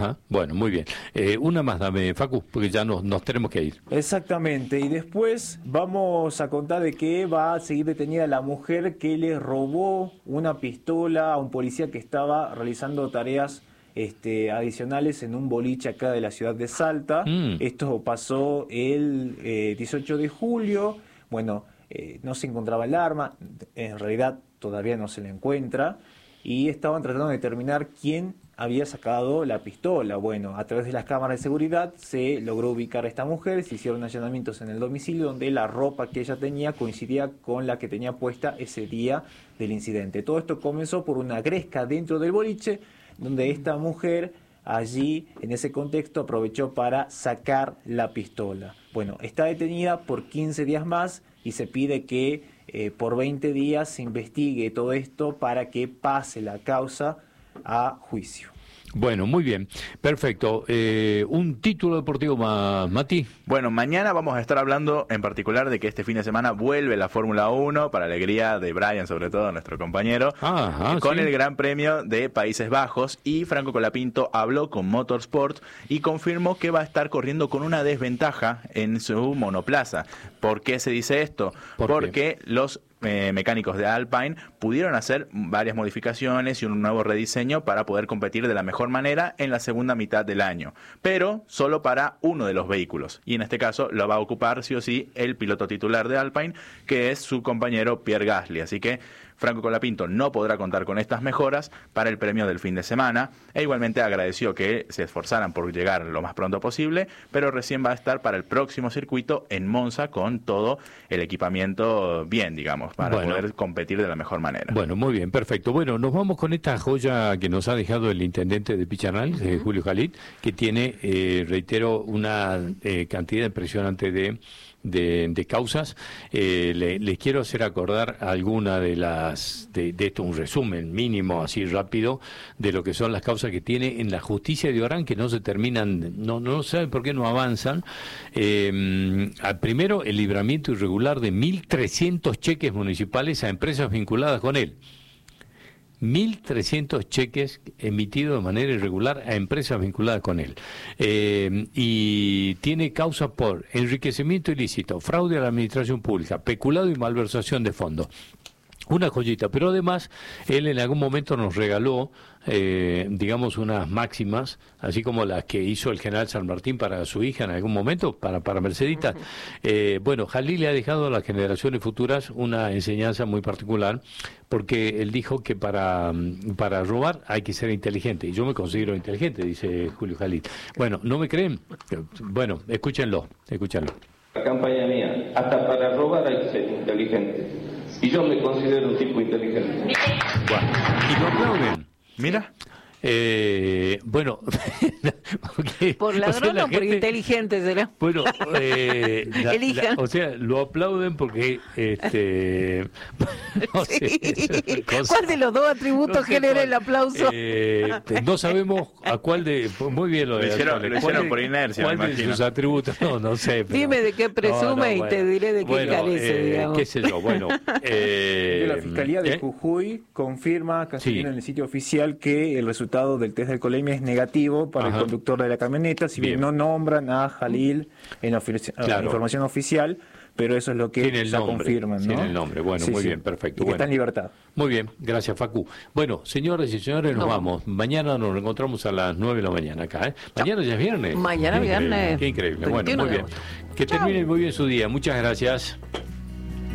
Ah, bueno, muy bien. Una más dame, Facu, porque ya nos tenemos que ir. Exactamente, y después vamos a contar de que va a seguir detenida la mujer que le robó una pistola a un policía que estaba realizando tareas adicionales en un boliche acá de la ciudad de Salta. Esto pasó el 18 de julio. Bueno, no se encontraba el arma, en realidad todavía no se la encuentra, y estaban tratando de determinar quién había sacado la pistola. Bueno, a través de las cámaras de seguridad se logró ubicar a esta mujer, se hicieron allanamientos en el domicilio donde la ropa que ella tenía coincidía con la que tenía puesta ese día del incidente. Todo esto comenzó por una gresca dentro del boliche, donde esta mujer allí, en ese contexto, aprovechó para sacar la pistola. Bueno, está detenida por 15 días más y se pide que por 20 días se investigue todo esto para que pase la causa a juicio. Bueno, muy bien, perfecto. Un título deportivo más, Mati. Bueno, mañana vamos a estar hablando en particular de que este fin de semana vuelve la Fórmula 1, para alegría de Brian, sobre todo, nuestro compañero, con el Gran Premio de Países Bajos, y Franco Colapinto habló con Motorsport y confirmó que va a estar corriendo con una desventaja en su monoplaza. ¿Por qué se dice esto? Porque los mecánicos de Alpine pudieron hacer varias modificaciones y un nuevo rediseño para poder competir de la mejor manera en la segunda mitad del año, pero solo para uno de los vehículos, y en este caso lo va a ocupar sí o sí el piloto titular de Alpine, que es su compañero Pierre Gasly. Así que Franco Colapinto no podrá contar con estas mejoras para el premio del fin de semana, e igualmente agradeció que se esforzaran por llegar lo más pronto posible, pero recién va a estar para el próximo circuito en Monza con todo el equipamiento bien, digamos, para poder competir de la mejor manera. Bueno, muy bien, perfecto. Bueno, nos vamos con esta joya que nos ha dejado el intendente de Pichernal, Julio Jalit, que tiene, reitero, una cantidad impresionante de causas. Les quiero hacer acordar alguna de esto, un resumen mínimo, así rápido, de lo que son las causas que tiene en la justicia de Orán, que no se terminan, no saben por qué no avanzan. Primero, el libramiento irregular de 1.300 cheques municipales a empresas vinculadas con él. 1.300 cheques emitidos de manera irregular a empresas vinculadas con él. Y tiene causa por enriquecimiento ilícito, fraude a la administración pública, peculado y malversación de fondos. Una joyita, pero además él en algún momento nos regaló, digamos, unas máximas, así como las que hizo el general San Martín para su hija en algún momento, para Mercedita. Bueno, Jalí le ha dejado a las generaciones futuras una enseñanza muy particular, porque él dijo que para robar hay que ser inteligente, y yo me considero inteligente, dice Julio Jalí. Bueno, ¿no me creen? Bueno, escúchenlo. La campaña mía, hasta para robar hay que ser inteligente. Y yo me considero un tipo inteligente. Bueno, y lo aplauden. Mira. Bueno, okay. ¿Por ladrón o por inteligente será? Bueno, o sea, lo aplauden porque no sé, ¿cuál de los dos atributos genera el aplauso? No sabemos a cuál de... Muy bien lo hicieron por inercia, ¿cuál de sus atributos? No sé. Pero, dime de qué presume y te diré de qué carece, digamos. Qué sé yo, bueno. La Fiscalía de Jujuy confirma, casi en el sitio oficial, que el resultado del test de alcoholemia es negativo para el conductor de la camioneta, si bien no nombran a Jalil en la información oficial, pero eso es lo que ya confirman, ¿no? Tiene el nombre, bueno, muy bien, perfecto. Y que está en libertad. Muy bien, gracias, Facu. Bueno, señoras y señores, nos vamos. Mañana nos encontramos a las 9 de la mañana acá, ¿eh? Mañana ya es viernes. Mañana viernes. Qué increíble. Bueno, muy bien. Que terminen muy bien su día. Muchas gracias.